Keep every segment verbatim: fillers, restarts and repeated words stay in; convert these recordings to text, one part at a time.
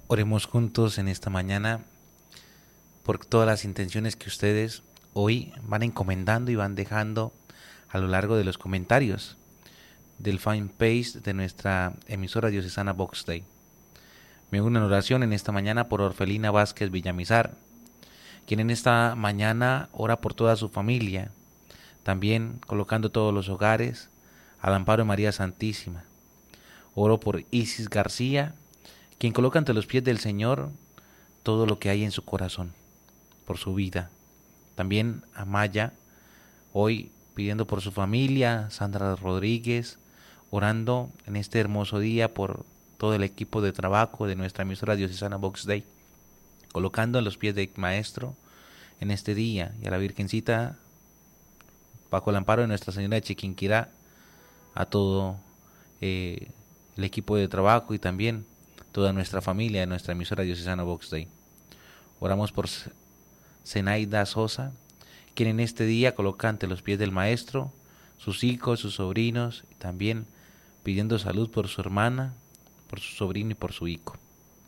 Oremos juntos en esta mañana por todas las intenciones que ustedes hoy van encomendando y van dejando a lo largo de los comentarios del fanpage de nuestra emisora diocesana Vox Dei. Me uno en oración en esta mañana por Orfelina Vázquez Villamizar, quien en esta mañana ora por toda su familia, también colocando todos los hogares al amparo de María Santísima. Oro por Isis García, quien coloca ante los pies del Señor todo lo que hay en su corazón, por su vida. También a Maya, hoy pidiendo por su familia, Sandra Rodríguez, orando en este hermoso día por todo el equipo de trabajo de nuestra emisora diocesana Vox Dei, colocando a los pies del Maestro en este día, y a la Virgencita, bajo el amparo de Nuestra Señora de Chiquinquirá, a todo eh, el equipo de trabajo y también toda nuestra familia de nuestra emisora diocesana Vox Dei. Oramos por Zenaida Sosa, quien en este día coloca ante los pies del Maestro sus hijos, sus sobrinos, y también pidiendo salud por su hermana, por su sobrino y por su hijo.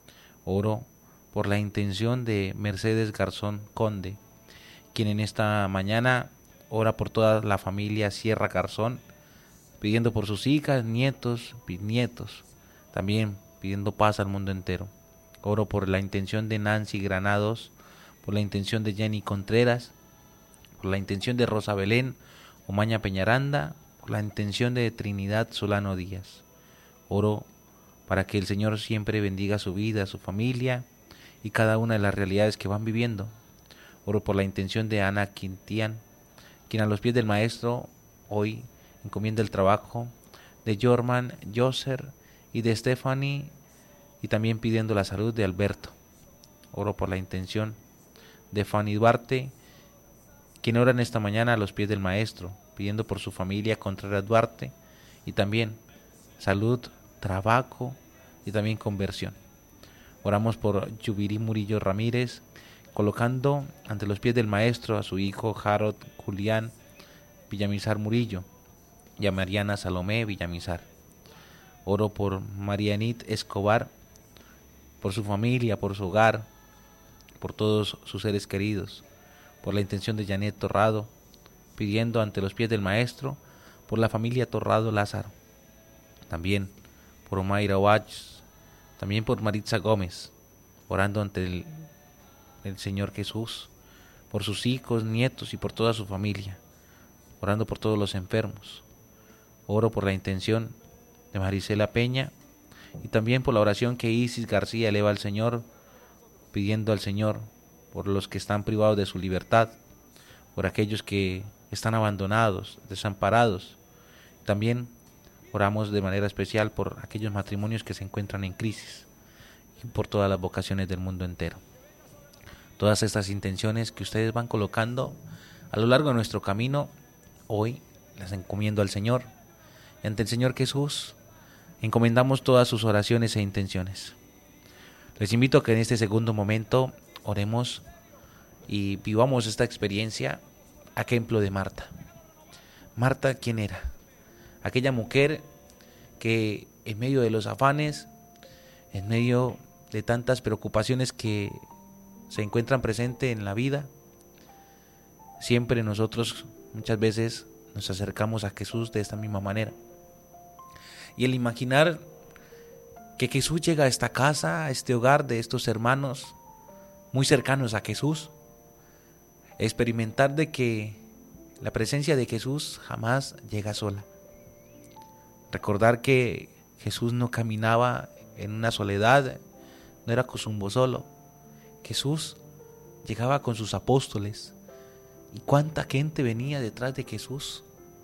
Oro por la intención de Mercedes Garzón Conde, quien en esta mañana ora por toda la familia Sierra Garzón, pidiendo por sus hijas, nietos, bisnietos, también pidiendo paz al mundo entero. Oro por la intención de Nancy Granados, por la intención de Jenny Contreras, por la intención de Rosa Belén Omaña Peñaranda, por la intención de Trinidad Solano Díaz. Oro para que el Señor siempre bendiga su vida, su familia y cada una de las realidades que van viviendo. Oro por la intención de Ana Quintián, quien a los pies del Maestro hoy encomienda el trabajo de Jorman Yoser y de Stephanie, y también pidiendo la salud de Alberto. Oro por la intención de Fanny Duarte, quien ora en esta mañana a los pies del Maestro, pidiendo por su familia Contreras Duarte, y también salud, trabajo y también conversión. Oramos por Yubirí Murillo Ramírez, colocando ante los pies del Maestro a su hijo Harold Julián Villamizar Murillo y a Mariana Salomé Villamizar. Oro por Marianit Escobar, por su familia, por su hogar, por todos sus seres queridos, por la intención de Janet Torrado, pidiendo ante los pies del Maestro por la familia Torrado Lázaro, también por Omaira Watts, también por Maritza Gómez, orando ante el, el Señor Jesús, por sus hijos, nietos y por toda su familia, orando por todos los enfermos. Oro por la intención de Marisela Peña y también por la oración que Isis García eleva al Señor, pidiendo al Señor por los que están privados de su libertad, por aquellos que están abandonados, desamparados. También oramos de manera especial por aquellos matrimonios que se encuentran en crisis y por todas las vocaciones del mundo entero. Todas estas intenciones que ustedes van colocando a lo largo de nuestro camino, hoy las encomiendo al Señor. Y ante el Señor Jesús encomendamos todas sus oraciones e intenciones. Les invito a que en este segundo momento oremos y vivamos esta experiencia a ejemplo de Marta. Marta, ¿quién era? Aquella mujer que en medio de los afanes, en medio de tantas preocupaciones que se encuentran presentes en la vida, siempre nosotros muchas veces nos acercamos a Jesús de esta misma manera. Y el imaginar que Jesús llega a esta casa, a este hogar de estos hermanos muy cercanos a Jesús, experimentar de que la presencia de Jesús jamás llega sola. Recordar que Jesús no caminaba en una soledad, no era Cosumbo solo. Jesús llegaba con sus apóstoles. ¿Y cuánta gente venía detrás de Jesús?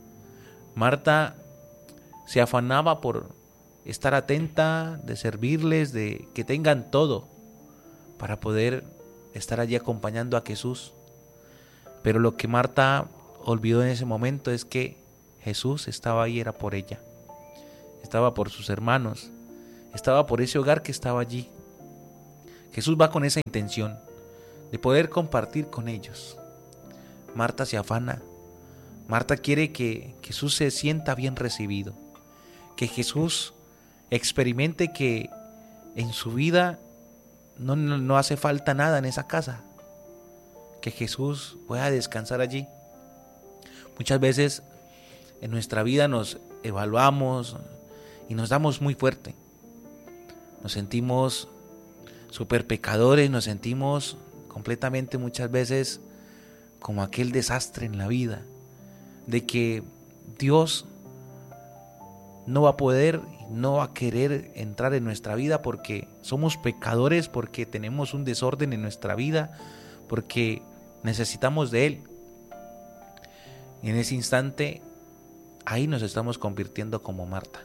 Marta se afanaba por estar atenta, de servirles, de que tengan todo para poder estar allí acompañando a Jesús. Pero lo que Marta olvidó en ese momento es que Jesús estaba ahí, era por ella. Estaba por sus hermanos, estaba por ese hogar que estaba allí. Jesús va con esa intención de poder compartir con ellos. Marta se afana. Marta quiere que Jesús se sienta bien recibido, que Jesús experimente que en su vida no, no, no hace falta nada en esa casa, que Jesús pueda descansar allí. Muchas veces en nuestra vida nos evaluamos y nos damos muy fuerte. Nos sentimos super pecadores, nos sentimos completamente muchas veces como aquel desastre en la vida, de que Dios no va a poder, no va a querer entrar en nuestra vida porque somos pecadores, porque tenemos un desorden en nuestra vida, porque necesitamos de Él. Y en ese instante, ahí nos estamos convirtiendo como Marta.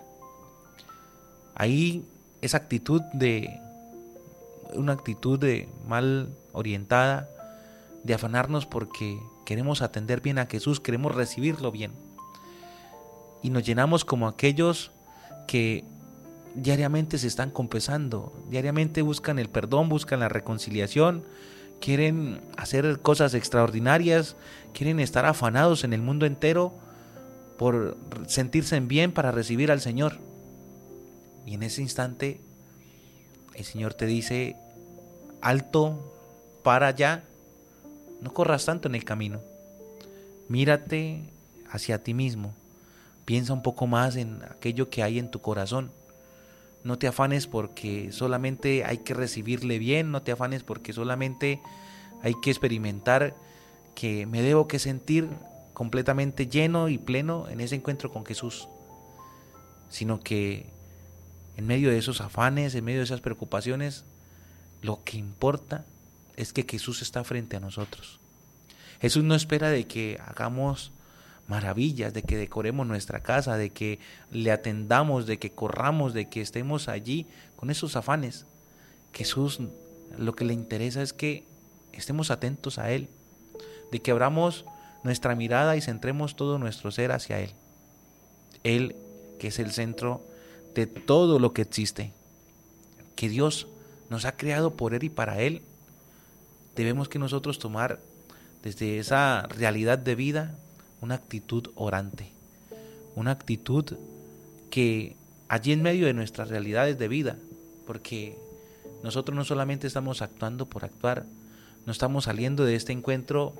Ahí esa actitud de, una actitud de mal orientada, de afanarnos porque queremos atender bien a Jesús, queremos recibirlo bien. Y nos llenamos como aquellos que diariamente se están confesando, diariamente buscan el perdón, buscan la reconciliación, quieren hacer cosas extraordinarias, quieren estar afanados en el mundo entero por sentirse bien para recibir al Señor. Y en ese instante el Señor te dice: alto, para allá, no corras tanto en el camino, mírate hacia ti mismo, piensa un poco más en aquello que hay en tu corazón. No te afanes porque solamente hay que recibirle bien, no te afanes porque solamente hay que experimentar que me debo que sentir completamente lleno y pleno en ese encuentro con Jesús, sino que en medio de esos afanes, en medio de esas preocupaciones, lo que importa es que Jesús está frente a nosotros. Jesús no espera de que hagamos maravillas, de que decoremos nuestra casa, de que le atendamos, de que corramos, de que estemos allí con esos afanes. Jesús lo que le interesa es que estemos atentos a Él, de que abramos nuestra mirada y centremos todo nuestro ser hacia Él. Él, que es el centro de todo lo que existe, que Dios nos ha creado por Él y para Él. Debemos que nosotros tomar desde esa realidad de vida una actitud orante, una actitud que allí en medio de nuestras realidades de vida, porque nosotros no solamente estamos actuando por actuar, no estamos saliendo de este encuentro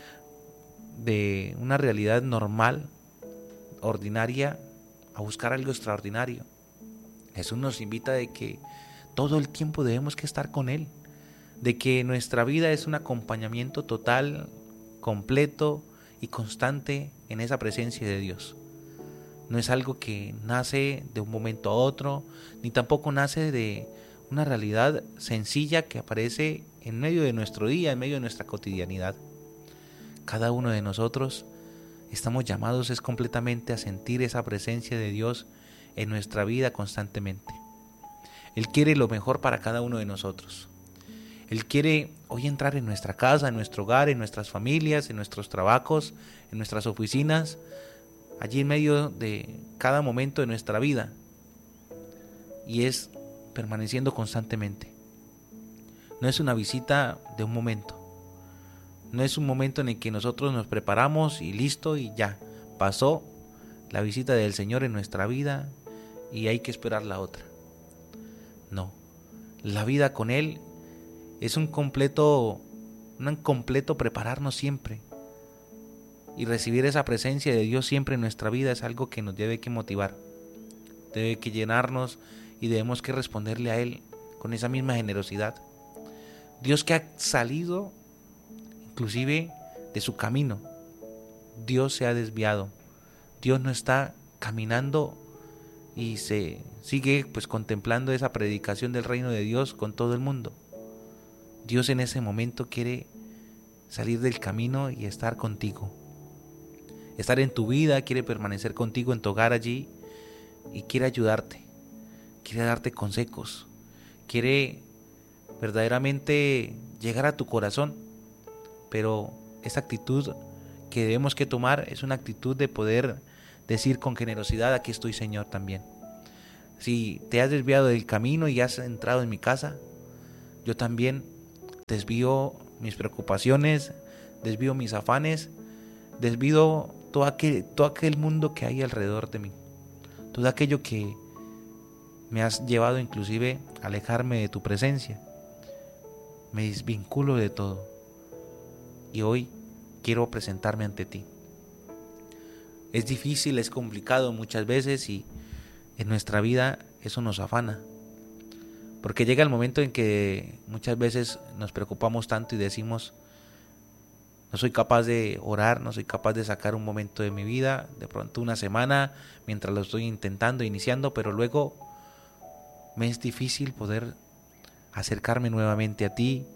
de una realidad normal, ordinaria, a buscar algo extraordinario. Jesús nos invita de que todo el tiempo debemos que estar con Él, de que nuestra vida es un acompañamiento total, completo y constante en esa presencia de Dios. No es algo que nace de un momento a otro, ni tampoco nace de una realidad sencilla que aparece en medio de nuestro día, en medio de nuestra cotidianidad. Cada uno de nosotros estamos llamados es completamente a sentir esa presencia de Dios en nuestra vida constantemente. Él quiere lo mejor para cada uno de nosotros. Él quiere hoy entrar en nuestra casa, en nuestro hogar, en nuestras familias, en nuestros trabajos, en nuestras oficinas, allí en medio de cada momento de nuestra vida. Y es permaneciendo constantemente. No es una visita de un momento. No es un momento en el que nosotros nos preparamos y listo y ya. Pasó la visita del Señor en nuestra vida y hay que esperar la otra. No. La vida con Él es un completo, un completo prepararnos siempre. Y recibir esa presencia de Dios siempre en nuestra vida es algo que nos debe que motivar. Debe que llenarnos y debemos que responderle a Él con esa misma generosidad. Dios que ha salido inclusive de su camino. Dios se ha desviado. Dios no está caminando y se sigue pues contemplando esa predicación del reino de Dios con todo el mundo. Dios en ese momento quiere salir del camino y estar contigo. Estar en tu vida, quiere permanecer contigo en tu hogar allí y quiere ayudarte. Quiere darte consejos. Quiere verdaderamente llegar a tu corazón. Pero esa actitud que debemos que tomar es una actitud de poder decir con generosidad: aquí estoy, Señor, también. Si te has desviado del camino y has entrado en mi casa, yo también desvío mis preocupaciones, desvío mis afanes, desvío todo aquel, todo aquel mundo que hay alrededor de mí, todo aquello que me has llevado inclusive a alejarme de tu presencia. me desvinculo de todo y hoy quiero presentarme ante ti. Es difícil, es complicado muchas veces y en nuestra vida eso nos afana, porque llega el momento en que muchas veces nos preocupamos tanto y decimos: no soy capaz de orar, no soy capaz de sacar un momento de mi vida, de pronto una semana, mientras lo estoy intentando, iniciando, pero luego me es difícil poder acercarme nuevamente a ti.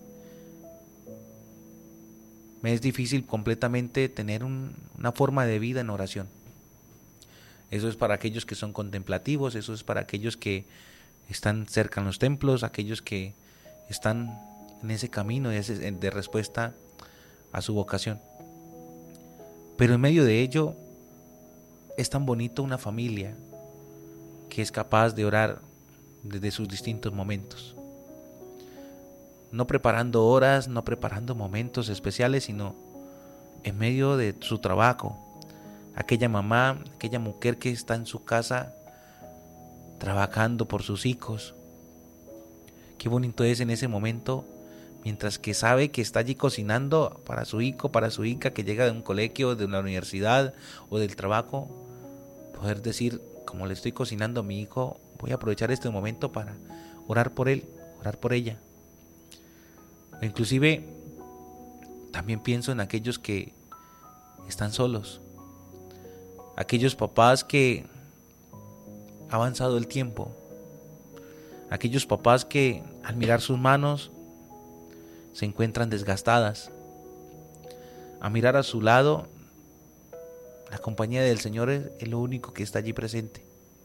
Me es difícil completamente tener un, una forma de vida en oración. Eso es para aquellos que son contemplativos, eso es para aquellos que están cerca en los templos, aquellos que están en ese camino de, ese, de respuesta a su vocación. Pero en medio de ello es tan bonito una familia que es capaz de orar desde sus distintos momentos, no preparando horas, no preparando momentos especiales, sino en medio de su trabajo. Aquella mamá, aquella mujer que está en su casa trabajando por sus hijos. Qué bonito es en ese momento, mientras que sabe que está allí cocinando para su hijo, para su hija que llega de un colegio, de una universidad o del trabajo, poder decir: como le estoy cocinando a mi hijo, voy a aprovechar este momento para orar por él, orar por ella. O inclusive también pienso en aquellos que están solos, aquellos papás que ha avanzado el tiempo, aquellos papás que al mirar sus manos se encuentran desgastadas. A mirar a su lado, la compañía del Señor es, es lo único que está allí presente.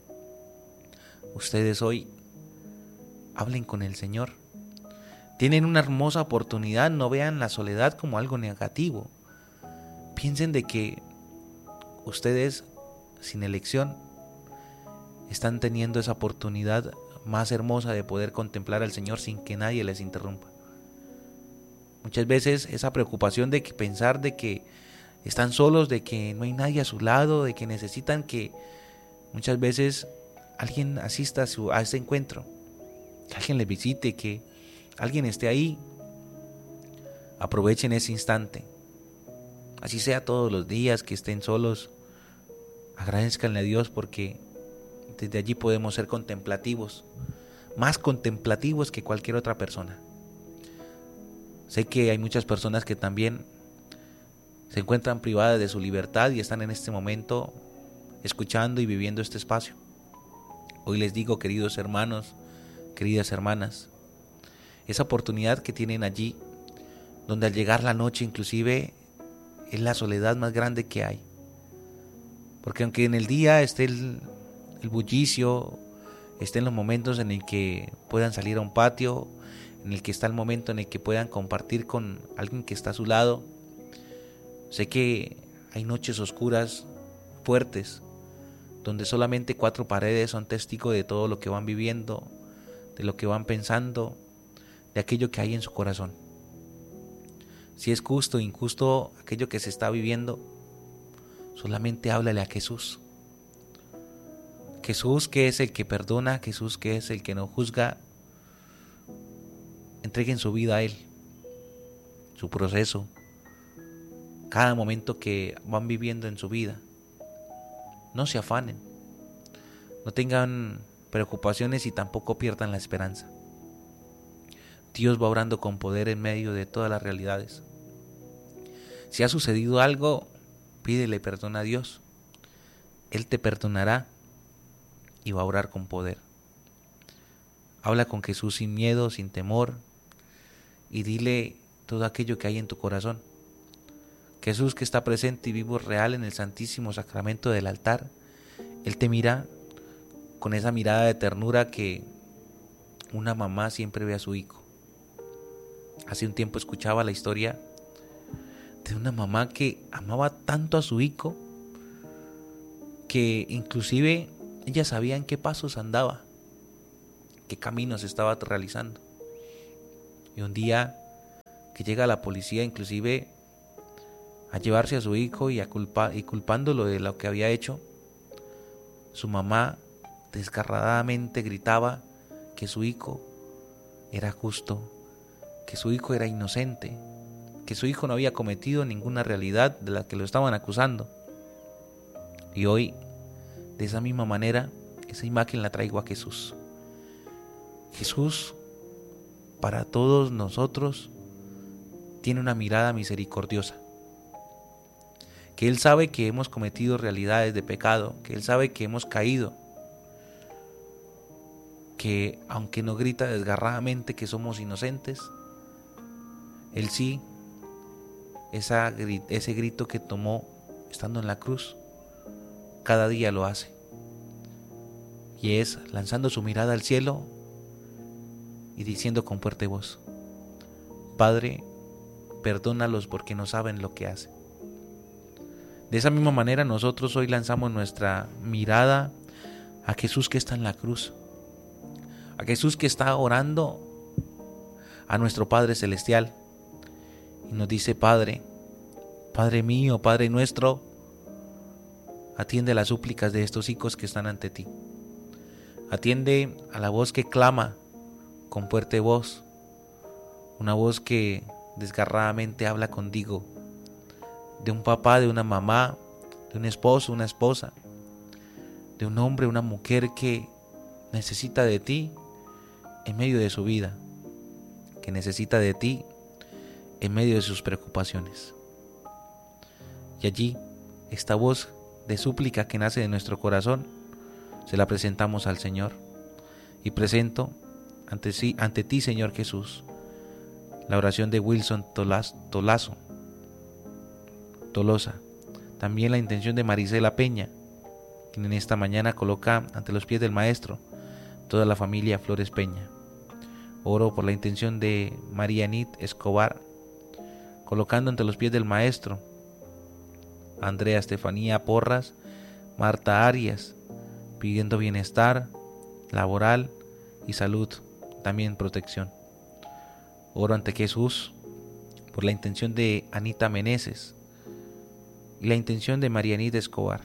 Ustedes hoy hablen con el Señor. Tienen una hermosa oportunidad, no vean la soledad como algo negativo. Piensen de que ustedes, sin elección, están teniendo esa oportunidad más hermosa de poder contemplar al Señor sin que nadie les interrumpa. Muchas veces esa preocupación de que pensar de que están solos, de que no hay nadie a su lado, de que necesitan que muchas veces alguien asista a, su, a ese encuentro, que alguien les visite, que alguien esté ahí. Aprovechen ese instante, así sea todos los días que estén solos. Agradezcanle a Dios, porque desde allí podemos ser contemplativos, más contemplativos que cualquier otra persona. Sé que hay muchas personas que también se encuentran privadas de su libertad y están en este momento escuchando y viviendo este espacio. Hoy les digo, queridos hermanos, queridas hermanas, esa oportunidad que tienen allí, donde al llegar la noche inclusive es la soledad más grande que hay. Porque aunque en el día esté el, el bullicio, estén los momentos en el que puedan salir a un patio, en el que está el momento en el que puedan compartir con alguien que está a su lado, sé que hay noches oscuras, fuertes, donde solamente cuatro paredes son testigos de todo lo que van viviendo, de lo que van pensando, de aquello que hay en su corazón. Si es justo o injusto aquello que se está viviendo, solamente háblale a Jesús. Jesús, que es el que perdona, Jesús, que es el que no juzga. Entreguen su vida a Él, su proceso, cada momento que van viviendo en su vida. No se afanen, no tengan preocupaciones y tampoco pierdan la esperanza. Dios va obrando con poder en medio de todas las realidades. Si ha sucedido algo, pídele perdón a Dios. Él te perdonará y va a orar con poder. Habla con Jesús sin miedo, sin temor, y dile todo aquello que hay en tu corazón. Jesús, que está presente y vivo real en el Santísimo Sacramento del altar, Él te mira con esa mirada de ternura que una mamá siempre ve a su hijo. Hace un tiempo escuchaba la historia de una mamá que amaba tanto a su hijo que inclusive ella sabía en qué pasos andaba, qué caminos estaba realizando. Y un día que llega la policía inclusive a llevarse a su hijo y, a culpa, y culpándolo de lo que había hecho, su mamá desgarradamente gritaba que su hijo era justo, que su hijo era inocente, que su hijo no había cometido ninguna realidad de la que lo estaban acusando. Y hoy, de esa misma manera, esa imagen la traigo a Jesús. Jesús, para todos nosotros, tiene una mirada misericordiosa. Que Él sabe que hemos cometido realidades de pecado, que Él sabe que hemos caído, que aunque no grita desgarradamente que somos inocentes, Él sí, esa, ese grito que tomó estando en la cruz, cada día lo hace. Y es lanzando su mirada al cielo y diciendo con fuerte voz: Padre, perdónalos porque no saben lo que hacen. De esa misma manera nosotros hoy lanzamos nuestra mirada a Jesús que está en la cruz, a Jesús que está orando a nuestro Padre Celestial y nos dice: Padre, Padre mío, Padre nuestro, atiende las súplicas de estos hijos que están ante ti. Atiende a la voz que clama con fuerte voz, una voz que desgarradamente habla contigo, de un papá, de una mamá, de un esposo, una esposa, de un hombre, una mujer que necesita de ti en medio de su vida, que necesita de ti en medio de sus preocupaciones. Y allí, esta voz de súplica que nace de nuestro corazón, se la presentamos al Señor. Y presento ante, sí, ante ti, Señor Jesús, la oración de Wilson Tolas, Tolazo, Tolosa. También la intención de Marisela Peña, quien en esta mañana coloca ante los pies del Maestro toda la familia Flores Peña. Oro por la intención de María Nit Escobar, colocando ante los pies del Maestro Andrea Estefanía Porras, Marta Arias, pidiendo bienestar laboral y salud, también protección. Oro ante Jesús por la intención de Anita Meneses y la intención de Marianita Escobar.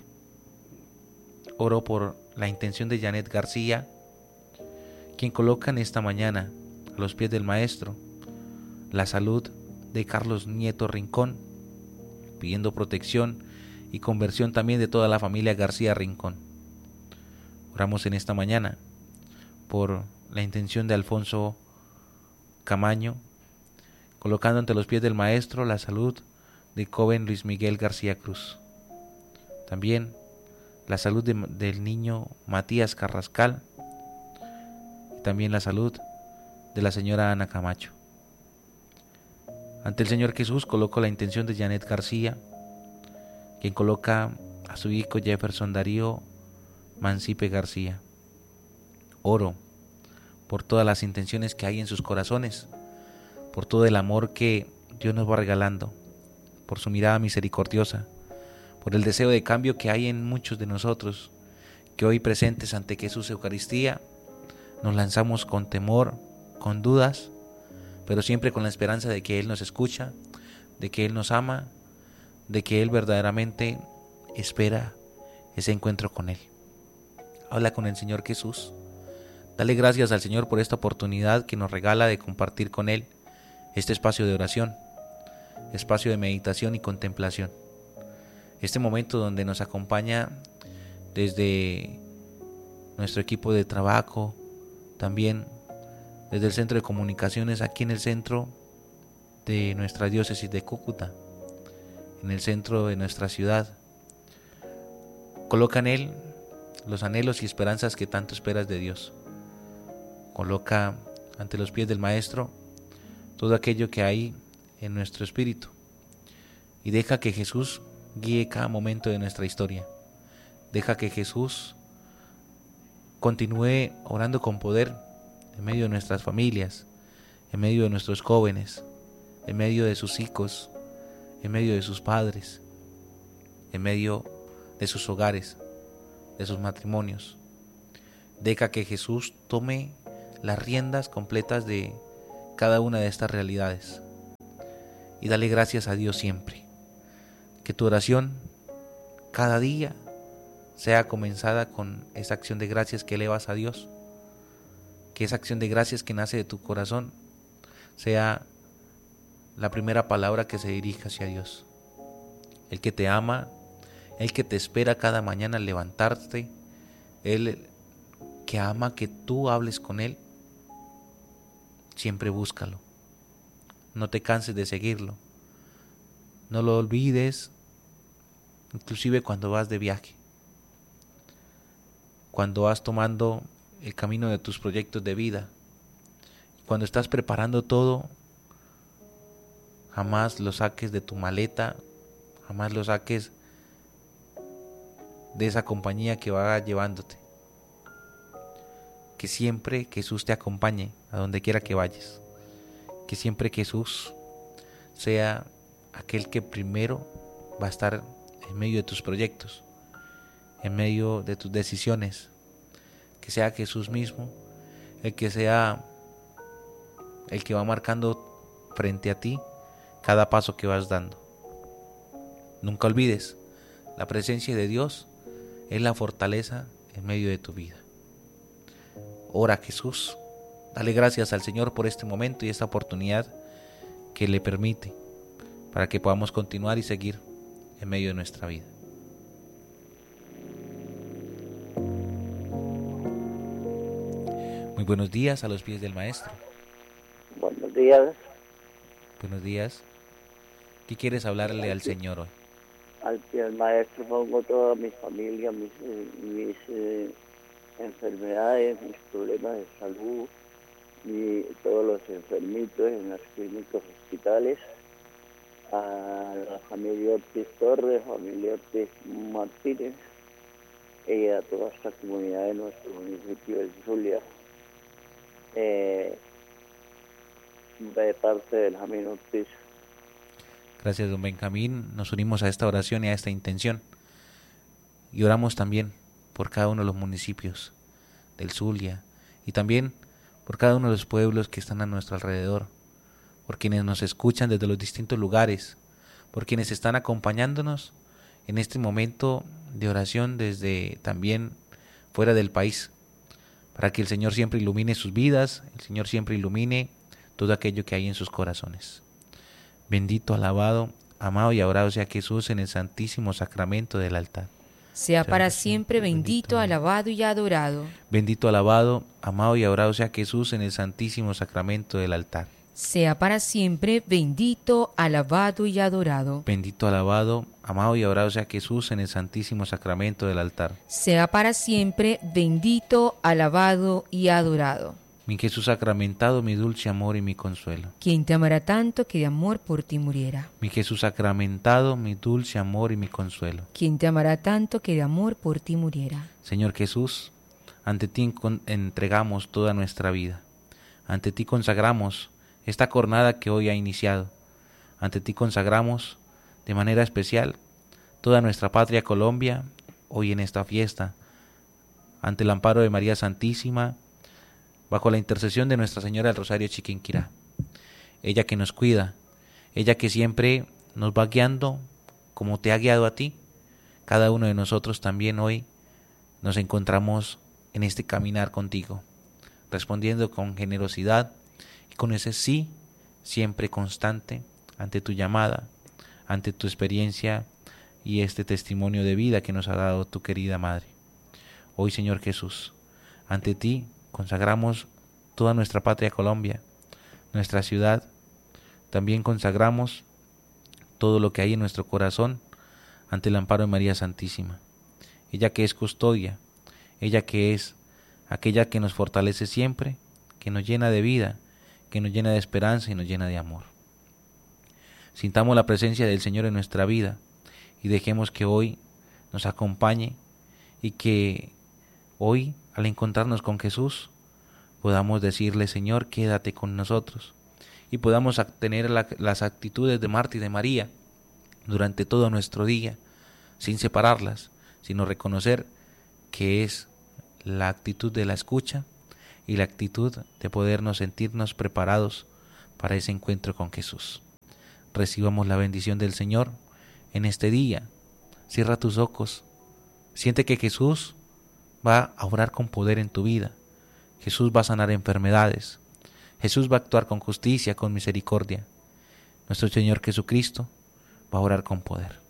Oro por la intención de Janet García, quien coloca en esta mañana a los pies del Maestro la salud de Carlos Nieto Rincón, pidiendo protección y conversión también de toda la familia García Rincón. Oramos en esta mañana por la intención de Alfonso Camaño, colocando ante los pies del Maestro la salud del joven Luis Miguel García Cruz. También la salud de, del niño Matías Carrascal y también la salud de la señora Ana Camacho. Ante el Señor Jesús coloco la intención de Janet García, quien coloca a su hijo Jefferson Darío Mancipe García. Oro por todas las intenciones que hay en sus corazones, por todo el amor que Dios nos va regalando, por su mirada misericordiosa, por el deseo de cambio que hay en muchos de nosotros, que hoy presentes ante Jesús Eucaristía, nos lanzamos con temor, con dudas, pero siempre con la esperanza de que Él nos escucha, de que Él nos ama, de que Él verdaderamente espera ese encuentro con Él. Habla con el Señor Jesús. Dale gracias al Señor por esta oportunidad que nos regala de compartir con Él este espacio de oración, espacio de meditación y contemplación. Este momento donde nos acompaña desde nuestro equipo de trabajo, también desde el Centro de Comunicaciones aquí en el centro de nuestra diócesis de Cúcuta, en el centro de nuestra ciudad. Coloca en Él los anhelos y esperanzas que tanto esperas de Dios. Coloca ante los pies del Maestro todo aquello que hay en nuestro espíritu y deja que Jesús guíe cada momento de nuestra historia. Deja que Jesús continúe orando con poder en medio de nuestras familias, en medio de nuestros jóvenes, en medio de sus hijos, en medio de sus padres, en medio de sus hogares, de sus matrimonios. Deja que Jesús tome las riendas completas de cada una de estas realidades y dale gracias a Dios siempre. Que tu oración cada día sea comenzada con esa acción de gracias que elevas a Dios. Que esa acción de gracias que nace de tu corazón sea la primera palabra que se dirija hacia Dios. El que te ama, el que te espera cada mañana al levantarte, el que ama que tú hables con Él, siempre búscalo. No te canses de seguirlo. No lo olvides, inclusive cuando vas de viaje, cuando vas tomando el camino de tus proyectos de vida, cuando estás preparando todo, jamás lo saques de tu maleta, jamás lo saques de esa compañía que va llevándote. Que siempre Jesús te acompañe a donde quiera que vayas. Que siempre Jesús sea aquel que primero va a estar en medio de tus proyectos, en medio de tus decisiones. Que sea Jesús mismo el que sea el que va marcando frente a ti cada paso que vas dando. Nunca olvides, la presencia de Dios es la fortaleza en medio de tu vida. Ora a Jesús, dale gracias al Señor por este momento y esta oportunidad que le permite para que podamos continuar y seguir en medio de nuestra vida. Muy buenos días a los pies del Maestro. Buenos días. Buenos días. ¿Qué quieres hablarle al Señor hoy? Al pie del Maestro pongo toda mi familia, mis, eh, mis eh, enfermedades, mis problemas de salud, y todos los enfermitos en las clínicas, hospitales, a la familia Ortiz Torres, familia Ortiz Martínez, y a toda esta comunidad de nuestro municipio de Zulia, eh, de parte del Benjamín Ortiz. Gracias, don Benjamín. Nos unimos a esta oración y a esta intención. Y oramos también por cada uno de los municipios del Zulia y también por cada uno de los pueblos que están a nuestro alrededor, por quienes nos escuchan desde los distintos lugares, por quienes están acompañándonos en este momento de oración desde también fuera del país, para que el Señor siempre ilumine sus vidas, el Señor siempre ilumine todo aquello que hay en sus corazones. Bendito, alabado, amado y adorado sea Jesús en el santísimo sacramento del altar. Sea para siempre bendito, alabado y adorado. Bendito, alabado, amado y adorado sea Jesús en el santísimo sacramento del altar. Sea para siempre bendito, alabado y adorado. Bendito, alabado, amado y adorado sea Jesús en el santísimo sacramento del altar. Sea para siempre bendito, alabado y adorado. Mi Jesús sacramentado, mi dulce amor y mi consuelo. Quien te amará tanto que de amor por ti muriera. Mi Jesús sacramentado, mi dulce amor y mi consuelo. Quien te amará tanto que de amor por ti muriera. Señor Jesús, ante ti entregamos toda nuestra vida. Ante ti consagramos esta jornada que hoy ha iniciado. Ante ti consagramos de manera especial toda nuestra patria Colombia hoy en esta fiesta. Ante el amparo de María Santísima, bajo la intercesión de Nuestra Señora del Rosario Chiquinquirá. Ella que nos cuida, ella que siempre nos va guiando como te ha guiado a ti. Cada uno de nosotros también hoy nos encontramos en este caminar contigo, respondiendo con generosidad y con ese sí siempre constante ante tu llamada, ante tu experiencia y este testimonio de vida que nos ha dado tu querida Madre. Hoy, Señor Jesús, ante ti consagramos toda nuestra patria Colombia, nuestra ciudad. También consagramos todo lo que hay en nuestro corazón ante el amparo de María Santísima. Ella que es custodia, ella que es aquella que nos fortalece siempre, que nos llena de vida, que nos llena de esperanza y nos llena de amor. Sintamos la presencia del Señor en nuestra vida y dejemos que hoy nos acompañe y que hoy, al encontrarnos con Jesús, podamos decirle: Señor, quédate con nosotros, y podamos tener la, las actitudes de Marta y de María durante todo nuestro día, sin separarlas, sino reconocer que es la actitud de la escucha y la actitud de podernos sentirnos preparados para ese encuentro con Jesús. Recibamos la bendición del Señor en este día. Cierra tus ojos, siente que Jesús va a obrar con poder en tu vida. Jesús va a sanar enfermedades. Jesús va a actuar con justicia, con misericordia. nuestro Señor Jesucristo va a orar con poder.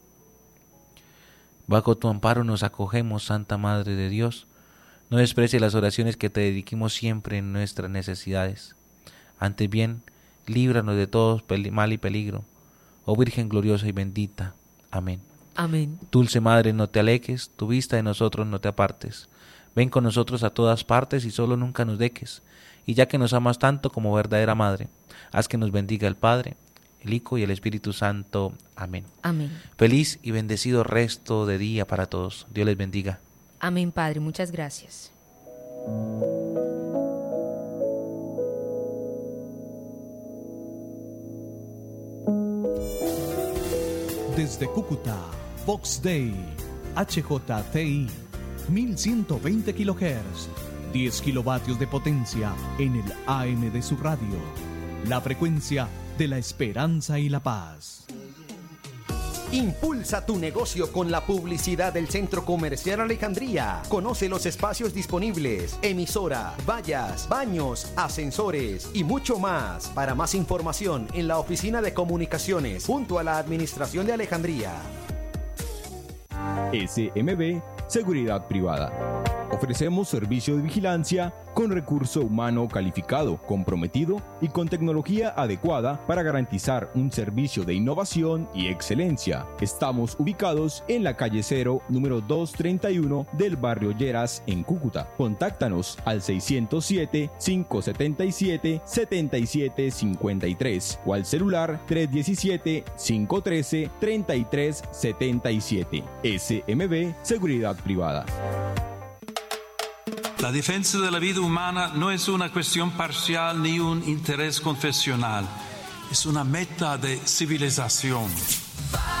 Bajo tu amparo nos acogemos, Santa Madre de Dios. No desprecie las oraciones que te dediquemos siempre en nuestras necesidades. Antes bien, líbranos de todo mal y peligro, oh Virgen gloriosa y bendita. Amén. Amén. Dulce Madre, no te alejes, tu vista de nosotros no te apartes. Ven con nosotros a todas partes y solo nunca nos dejes. Y ya que nos amas tanto como verdadera Madre, haz que nos bendiga el Padre, el Hijo y el Espíritu Santo. Amén. Amén. Feliz y bendecido resto de día para todos. Dios les bendiga. Amén, Padre. Muchas gracias. Desde Cúcuta, Vox Day, H J T I, mil ciento veinte kilohertz, diez kilovatios de potencia en el A M de su radio. La frecuencia de la esperanza y la paz. Impulsa tu negocio con la publicidad del Centro Comercial Alejandría. Conoce los espacios disponibles, emisora, vallas, baños, ascensores y mucho más. Para más información en la Oficina de Comunicaciones junto a la Administración de Alejandría. S M B Seguridad Privada. Ofrecemos servicio de vigilancia con recurso humano calificado, comprometido y con tecnología adecuada para garantizar un servicio de innovación y excelencia. Estamos ubicados en la calle Cero, número doscientos treinta y uno del barrio Lleras, en Cúcuta. Contáctanos al seiscientos siete, quinientos setenta y siete, setenta y siete cincuenta y tres o al celular trescientos diecisiete, quinientos trece, treinta y tres setenta y siete. S M B Seguridad Privada. La defensa de la vida humana no es una cuestión parcial ni un interés confesional, es una meta de civilización.